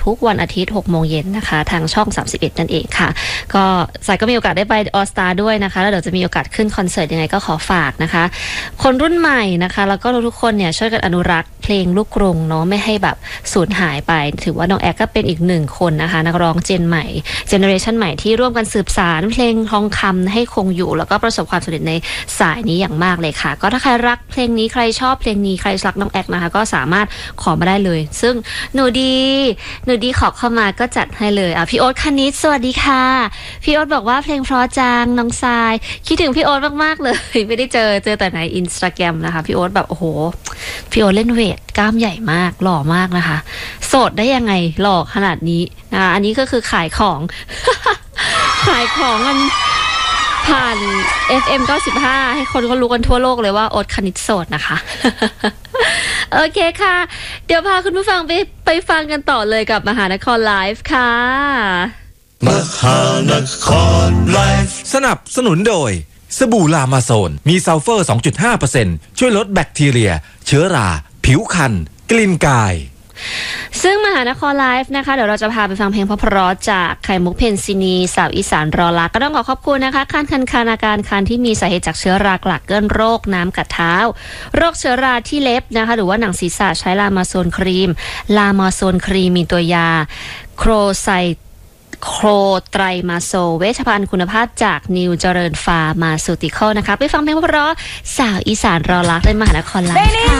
ทุกวันอาทิตย์ 6 โมงเย็นนะคะทางช่อง 31 นั่นเองค่ะก็สายก็มีโอกาสได้ไปออสตาด้วยนะคะแล้วเดี๋ยวจะมีโอกาสขึ้นคอนเสิร์ตยังไงก็ขอฝากนะคะคนรุ่นใหม่นะคะแล้วก็ทุกคนเนี่ยช่วยกันอนุรักษ์เพลงลูกกรุงเนาะไม่ให้แบบสูญหายไปถือว่าน้องแอร์ก็เป็นอีกหนึ่งคนนะคะนักร้องเจนใหม่เจเนอเรชันใหม่ที่ร่วมกันสืบสานเพลงทองคำให้คงอยู่แล้วก็ประสบความสำเร็จในสายนี้อย่างมากเลยค่ะก็ถ้าใครรักเพลงนี้ใครชอบเพลงนี้ใครรักน้องแอร์นะคะก็สามารถขอมาได้เลยซึ่งหนูดีขอเข้ามาก็จัดให้เลยพี่โอ๊ตคณิตสวัสดีค่ะพี่โอ๊ตบอกว่าเพลงเพราะจังน้องทรายคิดถึงพี่โอ๊ตมากๆเลยไม่ได้เจอแต่ใน Instagram นะคะพี่โอ๊ตแบบโอ้โหพี่โอ๊ตเล่นเวทกล้ามใหญ่มากหล่อมากนะคะโสดได้ยังไงหล่อขนาดนี้นะคะอันนี้ก็คือขายของ ขายของมันผ่าน FM 95ให้คนก็รู้กันทั่วโลกเลยว่าโอ๊ตคณิตโสดนะคะ โอเคค่ะเดี๋ยวพาคุณผู้ฟังไปฟังกันต่อเลยกับมหานครไลฟ์ค่ะมหานครไลฟ์สนับสนุนโดยสบู่ลามาโซนมีซัลเฟอร์ 2.5% ช่วยลดแบคทีเรียเชื้อราผิวคันกลิ่นกายซึ่งมหานครไลฟ์นะคะเดี๋ยวเราจะพาไปฟังเพลงเพราะๆจากไข่มุกเพนซินีสาวอีสานรอรักก็ต้องขอบคุณนะคะคันอาการคันที่มีสาเหตุจากเชื้อรากลักเกินโรคน้ำกัดเท้าโรคเชื้อราที่เล็บนะคะหรือว่าหนังศีรษะใช้ลามาโซนครีมมีตัวยาโครไตรมาโซเวชภัณฑ์คุณภาพจากนิวเจริญฟาร์มาซูติคอลนะคะไปฟังเพลงเพราะๆสาวอีสานรอรักในมหานครไลฟ์ค่ะ